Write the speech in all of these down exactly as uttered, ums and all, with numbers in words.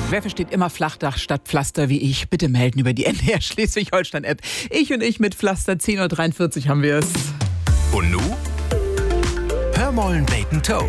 Wer versteht immer Flachdach statt Pflaster wie ich? Bitte melden über die N D R Schleswig-Holstein-App. Ich und ich mit Pflaster, zehn Uhr dreiundvierzig haben wir es. Und nu? Hörmollen Bacon Toe.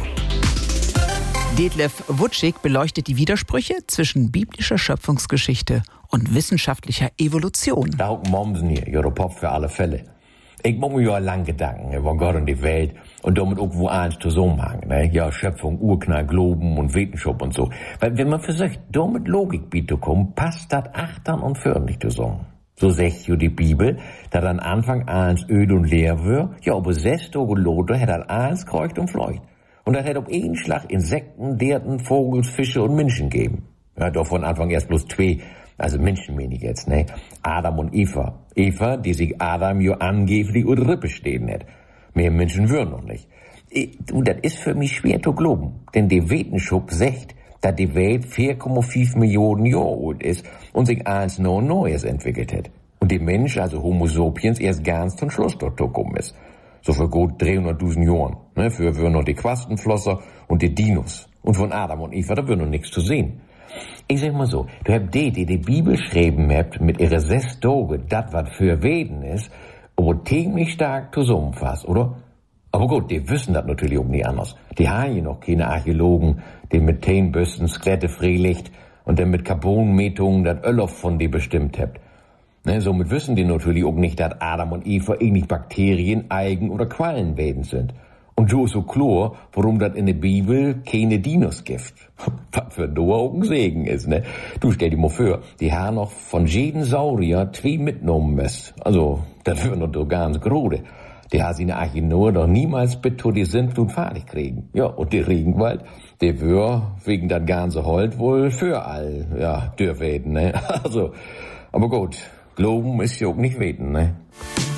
Detlef Wutschig beleuchtet die Widersprüche zwischen biblischer Schöpfungsgeschichte und wissenschaftlicher Evolution. Da auch Mommsen hier, ihre Pop für alle Fälle. Ich mache mir ja lang Gedanken über Gott und die Welt und damit irgendwo eins zusammenhängen, ne? Ja, Schöpfung, Urknall, Globen und Wissenschaft und so. Weil wenn man versucht, damit Logik bieten kommt, passt das achtern und förmlich zusammen. So sagt ja die Bibel, dass an Anfang eins öd und leer wird, ja, aber sechs Tage Lothar hat er eins kreucht und fleucht. Und das hat auf einen Schlag Insekten, Derten, Vogels, Fische und Menschen gegeben. Ja, doch von Anfang erst bloß zwei. Also Menschen meine ich jetzt, ne? Adam und Eva. Eva, die sich Adam jo angeblich und Rippe stehen hat. Mehr Menschen würden noch nicht. Ich, du, das ist für mich schwer zu glauben. Denn die Wissenschaft sagt, dass die Welt vier Komma fünf Millionen Jahre alt ist und sich eins noch Neues entwickelt hat. Und der Mensch, also Homo sapiens, erst ganz zum Schluss dort gekommen ist. So für gut dreihunderttausend Jahren. Ne? Für würden noch die Quastenflosser und die Dinos. Und von Adam und Eva, da wird noch nichts zu sehen. Ich sag mal so, du habt die, die die Bibel schreiben habt, mit ihre sechs Tage, das was für Weden ist, aber ziemlich stark zusammenfasst, oder? Aber gut, die wissen das natürlich auch nicht anders. Die haben ja noch keine Archäologen, die mit Methanbüsten Skelette freilegt und dann mit Carbonmetungen das Öl von die bestimmt habt. Ne, somit wissen die natürlich auch nicht, dass Adam und Eva ähnlich Bakterien, Algen oder Quallenwesen sind. Und so ist so klar, warum das in der Bibel keine Dinos gibt. Was für Noah auch ein Segen ist, ne? Du stell dir mal vor, die haben noch von jedem Saurier zwei mitgenommen müsst. Also, das wird noch so ganz grode. Die haben sie in der Arche Noah doch niemals bitte die Sintflut fertig kriegen. Ja, und der Regenwald, der wär wegen das ganze Holz wohl für all, ja, dürfen, ne? Also, aber gut, Glauben ist ja auch nicht weten, ne?